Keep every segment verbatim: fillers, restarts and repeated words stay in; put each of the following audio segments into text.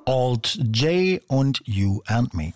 Alt J und You and Me.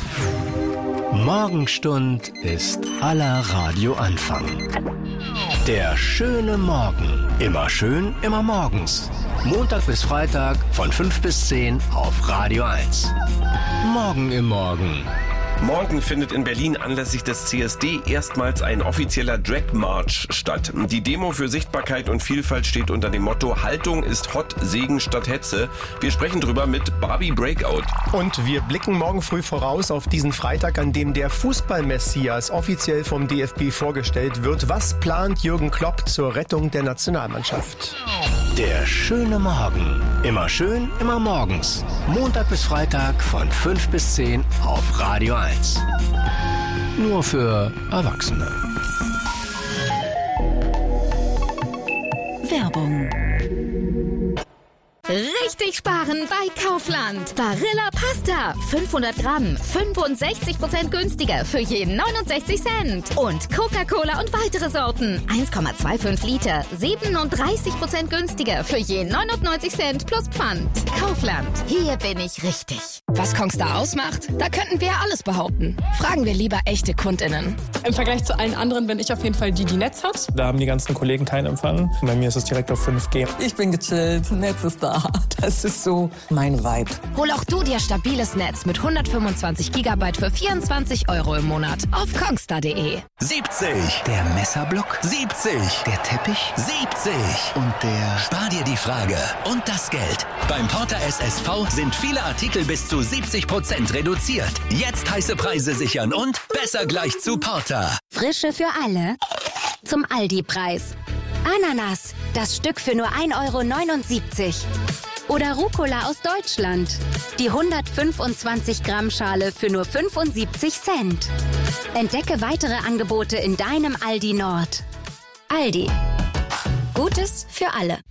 Morgenstund ist aller Radioanfang. Der schöne Morgen. Immer schön, immer morgens. Montag bis Freitag von fünf bis zehn auf Radio eins. Morgen im Morgen. Morgen findet in Berlin anlässlich des C S D erstmals ein offizieller Drag March statt. Die Demo für Sichtbarkeit und Vielfalt steht unter dem Motto Haltung ist Hot, Segen statt Hetze. Wir sprechen drüber mit Barbie Breakout. Und wir blicken morgen früh voraus auf diesen Freitag, an dem der Fußball-Messias offiziell vom D F B vorgestellt wird. Was plant Jürgen Klopp zur Rettung der Nationalmannschaft? Der schöne Morgen. Immer schön, immer morgens. Montag bis Freitag von fünf bis zehn auf Radio eins. Nur für Erwachsene. Werbung. Richtig sparen bei Kaufland. Barilla Pasta. fünfhundert Gramm. fünfundsechzig Prozent günstiger für jeden neunundsechzig Cent. Und Coca-Cola und weitere Sorten. eins Komma fünfundzwanzig Liter. siebenunddreißig Prozent günstiger für jeden neunundneunzig Cent plus Pfand. Kaufland. Hier bin ich richtig. Was Kongstar ausmacht? Da könnten wir alles behaupten. Fragen wir lieber echte KundInnen. Im Vergleich zu allen anderen bin ich auf jeden Fall die, die Netz hat. Da haben die ganzen Kollegen keinen Empfang. Bei mir ist es direkt auf fünf G. Ich bin gechillt, Netz ist da. Das ist so mein Vibe. Hol auch du dir stabiles Netz mit hundertfünfundzwanzig Gigabyte für vierundzwanzig Euro im Monat auf kongstar punkt de. siebzig. Der Messerblock. siebzig. Der Teppich. siebzig. Und der... Spar dir die Frage und das Geld. Beim Porter S S V sind viele Artikel bis zu siebzig Prozent reduziert. Jetzt heiße Preise sichern und besser gleich zu Porter. Frische für alle zum Aldi-Preis. Ananas, das Stück für nur ein Euro neunundsiebzig. Oder Rucola aus Deutschland. Die hundertfünfundzwanzig Gramm Schale für nur fünfundsiebzig Cent. Entdecke weitere Angebote in deinem Aldi Nord. Aldi. Gutes für alle.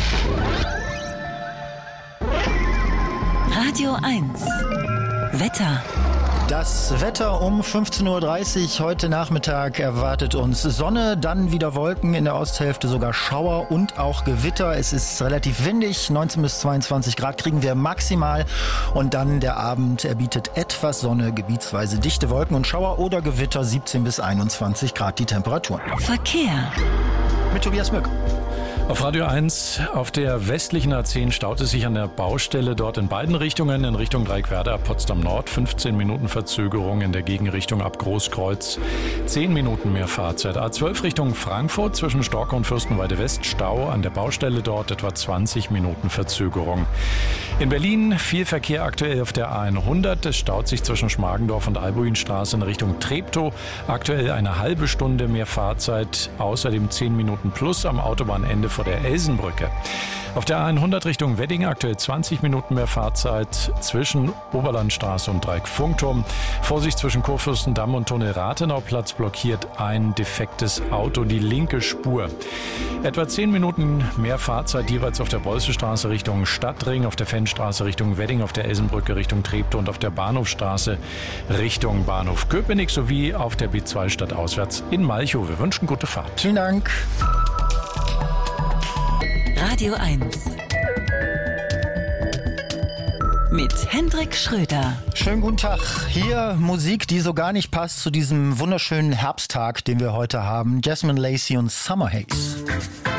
Radio eins. Wetter. Das Wetter um fünfzehn Uhr dreißig heute Nachmittag erwartet uns Sonne, dann wieder Wolken, in der Osthälfte sogar Schauer und auch Gewitter. Es ist relativ windig, neunzehn bis zweiundzwanzig Grad kriegen wir maximal und dann der Abend, er bietet etwas Sonne, gebietsweise dichte Wolken und Schauer oder Gewitter, siebzehn bis einundzwanzig Grad die Temperaturen. Verkehr. Mit Tobias Mück. Auf Radio eins auf der westlichen A zehn staut es sich an der Baustelle dort in beiden Richtungen. In Richtung Dreieckwerder ab Potsdam Nord fünfzehn Minuten Verzögerung, in der Gegenrichtung ab Großkreuz zehn Minuten mehr Fahrzeit. A zwölf Richtung Frankfurt zwischen Storke und Fürstenwalde West Stau, an der Baustelle dort etwa zwanzig Minuten Verzögerung. In Berlin viel Verkehr aktuell auf der A hundert. Es staut sich zwischen Schmargendorf und Albuinstraße in Richtung Treptow. Aktuell eine halbe Stunde mehr Fahrzeit, außerdem zehn Minuten plus am Autobahnende vor der Elsenbrücke. Auf der A hundert Richtung Wedding aktuell zwanzig Minuten mehr Fahrzeit zwischen Oberlandstraße und Dreieck-Funkturm. Vorsicht zwischen Kurfürstendamm und Tunnel Rathenauplatz blockiert ein defektes Auto die linke Spur. Etwa zehn Minuten mehr Fahrzeit jeweils auf der Bolzstraße Richtung Stadtring, auf der Fennstraße Richtung Wedding, auf der Elsenbrücke Richtung Treptow und auf der Bahnhofstraße Richtung Bahnhof Köpenick sowie auf der B zwei stadtauswärts in Malchow. Wir wünschen gute Fahrt. Vielen Dank. Radio eins. Mit Hendrik Schröder. Schönen guten Tag. Hier Musik, die so gar nicht passt zu diesem wunderschönen Herbsttag, den wir heute haben. Jasmine Lacey und Summer Haze.